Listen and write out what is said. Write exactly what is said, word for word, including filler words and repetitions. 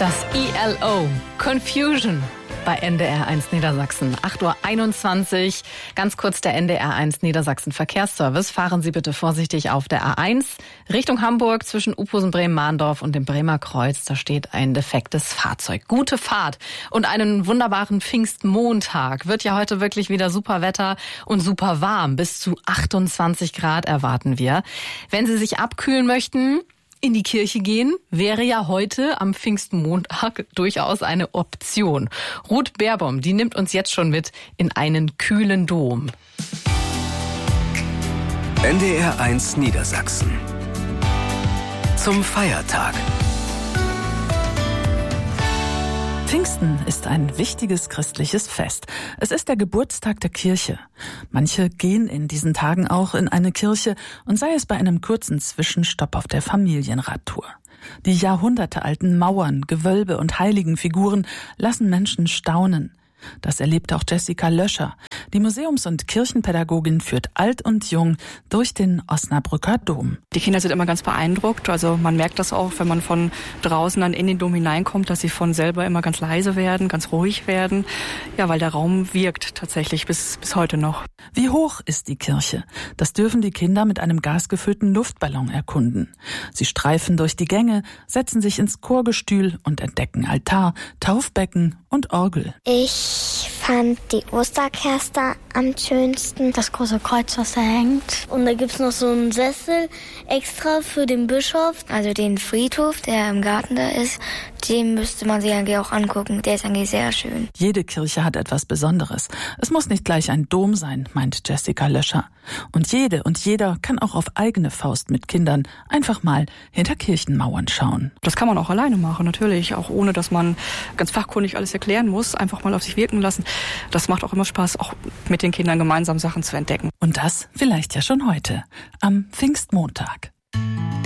Das I L O, Confusion, bei N D R eins Niedersachsen. acht Uhr einundzwanzig, ganz kurz der N D R eins Niedersachsen Verkehrsservice. Fahren Sie bitte vorsichtig auf der A eins Richtung Hamburg zwischen Uphusen, Bremen-Mahndorf und dem Bremer Kreuz. Da steht ein defektes Fahrzeug. Gute Fahrt und einen wunderbaren Pfingstmontag. Wird ja heute wirklich wieder super Wetter und super warm. Bis zu achtundzwanzig Grad erwarten wir. Wenn Sie sich abkühlen möchten, in die Kirche gehen, wäre ja heute am Pfingstmontag durchaus eine Option. Ruth Beerbaum, die nimmt uns jetzt schon mit in einen kühlen Dom. N D R eins Niedersachsen. Zum Feiertag. Pfingsten ist ein wichtiges christliches Fest. Es ist der Geburtstag der Kirche. Manche gehen in diesen Tagen auch in eine Kirche und sei es bei einem kurzen Zwischenstopp auf der Familienradtour. Die jahrhundertealten Mauern, Gewölbe und Heiligenfiguren lassen Menschen staunen. Das erlebt auch Jessica Löscher. Die Museums- und Kirchenpädagogin führt alt und jung durch den Osnabrücker Dom. Die Kinder sind immer ganz beeindruckt. Also man merkt das auch, wenn man von draußen dann in den Dom hineinkommt, dass sie von selber immer ganz leise werden, ganz ruhig werden. Ja, weil der Raum wirkt tatsächlich bis, bis heute noch. Wie hoch ist die Kirche? Das dürfen die Kinder mit einem gasgefüllten Luftballon erkunden. Sie streifen durch die Gänge, setzen sich ins Chorgestühl und entdecken Altar, Taufbecken und Orgel. Ich fand die Osterkerze am schönsten. Das große Kreuz, was da hängt. Und da gibt's noch so einen Sessel extra für den Bischof, also den Friedhof, der im Garten da ist. Den müsste man sich eigentlich auch angucken. Der ist eigentlich sehr schön. Jede Kirche hat etwas Besonderes. Es muss nicht gleich ein Dom sein, meint Jessica Löscher. Und jede und jeder kann auch auf eigene Faust mit Kindern einfach mal hinter Kirchenmauern schauen. Das kann man auch alleine machen, natürlich. Auch ohne, dass man ganz fachkundig alles erklären muss. Einfach mal auf sich wirken lassen. Das macht auch immer Spaß, auch mit den Kindern gemeinsam Sachen zu entdecken. Und das vielleicht ja schon heute, am Pfingstmontag.